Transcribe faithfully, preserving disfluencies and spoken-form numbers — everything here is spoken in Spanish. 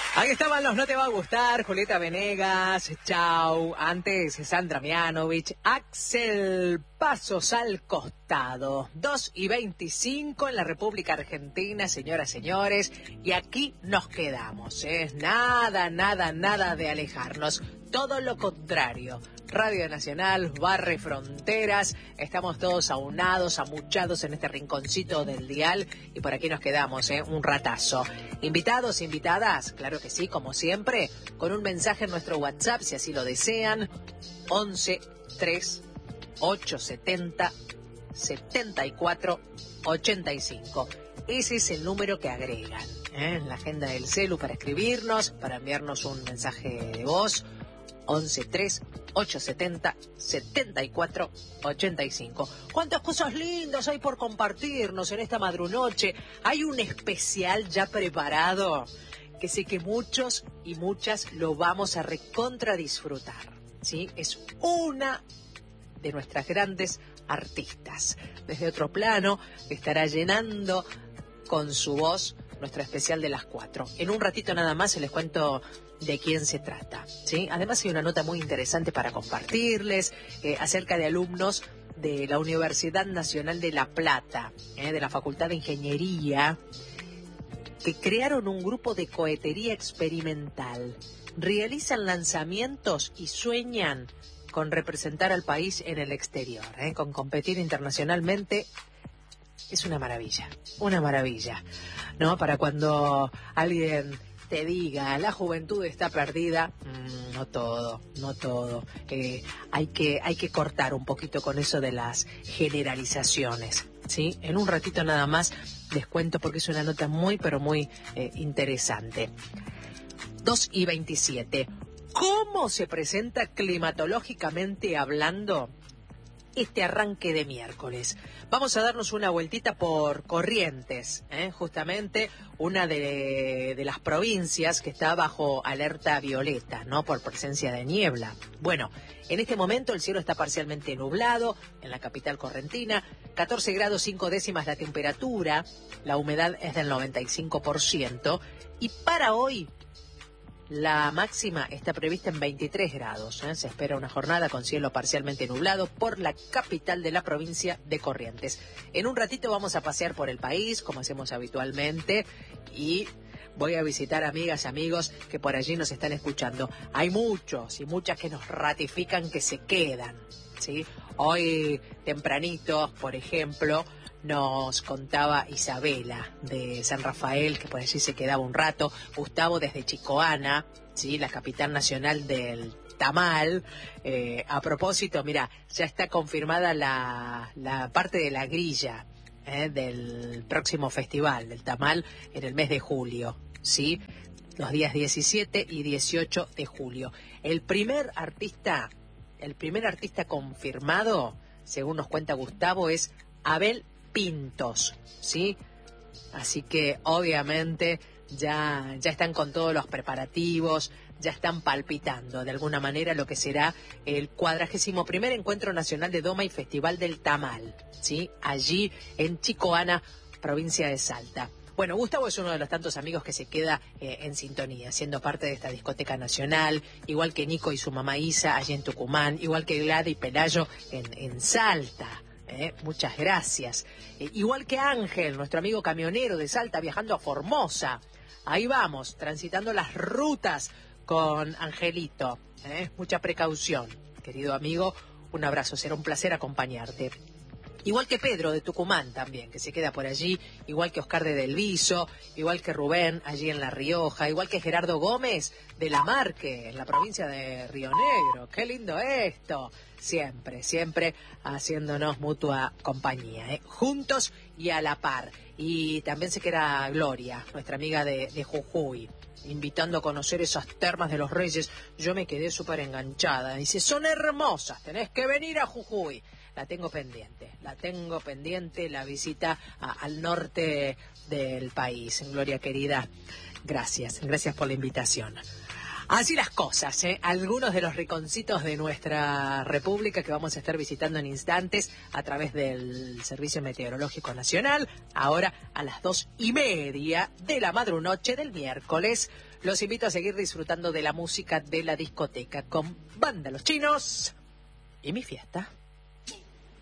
Ahí estaban los No Te Va a Gustar, Julieta Venegas, chau, antes Sandra Mianovich, Axel Pasos al Costado, dos y veinticinco en la República Argentina, señoras, señores, y aquí nos quedamos, ¿eh? Nada, nada, nada de alejarnos, todo lo contrario. Radio Nacional barre fronteras, estamos todos aunados, amuchados en este rinconcito del dial y por aquí nos quedamos, ¿eh? Un ratazo. Invitados, invitadas, claro que sí, como siempre, con un mensaje en nuestro WhatsApp, si así lo desean, once tres ocho setenta setenta y cuatro ochenta y cinco. Ese es el número que agregan, ¿eh? En la agenda del celu para escribirnos, para enviarnos un mensaje de voz. once tres ocho setenta setenta y cuatro ochenta y cinco. ¿Cuántas cosas lindas hay por compartirnos en esta madrunoche? Hay un especial ya preparado que sé que muchos y muchas lo vamos a recontra disfrutar, ¿sí? Es una de nuestras grandes artistas. Desde otro plano estará llenando con su voz nuestro especial de las cuatro. En un ratito nada más se les cuento de quién se trata, ¿sí? Además hay una nota muy interesante para compartirles eh, acerca de alumnos de la Universidad Nacional de La Plata, eh, de la Facultad de Ingeniería, que crearon un grupo de cohetería experimental, realizan lanzamientos y sueñan con representar al país en el exterior, eh, con competir internacionalmente. Es una maravilla, una maravilla, ¿no? Para cuando alguien te diga, la juventud está perdida, mmm, no todo, no todo. Eh, hay que, hay que cortar un poquito con eso de las generalizaciones, ¿sí? En un ratito nada más les cuento porque es una nota muy, pero muy eh, interesante. dos y veintisiete. ¿Cómo se presenta climatológicamente hablando este arranque de miércoles? Vamos a darnos una vueltita por Corrientes, ¿eh? Justamente una de, de las provincias que está bajo alerta violeta, ¿no? Por presencia de niebla. Bueno, en este momento el cielo está parcialmente nublado en la capital correntina, catorce grados cinco décimas la temperatura, la humedad es del noventa y cinco por ciento y para hoy la máxima está prevista en veintitrés grados. ¿eh? Se espera una jornada con cielo parcialmente nublado por la capital de la provincia de Corrientes. En un ratito vamos a pasear por el país, como hacemos habitualmente, y voy a visitar amigas y amigos que por allí nos están escuchando. Hay muchos y muchas que nos ratifican que se quedan, ¿sí? Hoy tempranito, por ejemplo, nos contaba Isabela de San Rafael, que por allí se quedaba un rato. Gustavo desde Chicoana, ¿sí? La capital nacional del tamal. Eh, a propósito, mira, ya está confirmada la, la parte de la grilla eh, del próximo festival del tamal en el mes de julio, ¿sí? Los días diecisiete y dieciocho de julio. El primer artista, el primer artista confirmado, según nos cuenta Gustavo, es Abel Pintos, ¿sí? Así que obviamente ya, ya están con todos los preparativos, ya están palpitando de alguna manera lo que será el cuadragésimo primer Encuentro Nacional de Doma y Festival del Tamal, ¿sí? Allí en Chicoana, provincia de Salta. Bueno, Gustavo es uno de los tantos amigos que se queda eh, en sintonía, siendo parte de esta discoteca nacional, igual que Nico y su mamá Isa allí en Tucumán, igual que Glad y Pelayo en, en Salta. Eh, muchas gracias. Eh, igual que Ángel, nuestro amigo camionero de Salta, viajando a Formosa. Ahí vamos, transitando las rutas con Angelito. Eh, mucha precaución, querido amigo. Un abrazo, será un placer acompañarte. Igual que Pedro de Tucumán también, que se queda por allí, igual que Oscar de Del Viso, igual que Rubén allí en La Rioja, igual que Gerardo Gómez de La Marque, en la provincia de Río Negro. ¡Qué lindo esto! Siempre, siempre haciéndonos mutua compañía, ¿eh? Juntos y a la par. Y también se queda Gloria, nuestra amiga de, de Jujuy, invitando a conocer esas termas de los Reyes. Yo me quedé súper enganchada. Dice, son hermosas, tenés que venir a Jujuy. La tengo pendiente, la tengo pendiente, la visita a, al norte del país. Gloria querida, gracias, gracias por la invitación. Así las cosas, ¿eh? Algunos de los rinconcitos de nuestra república que vamos a estar visitando en instantes a través del Servicio Meteorológico Nacional, ahora a las dos y media de la madrunoche del miércoles. Los invito a seguir disfrutando de la música de la discoteca con Banda Los Chinos y Mi Fiesta.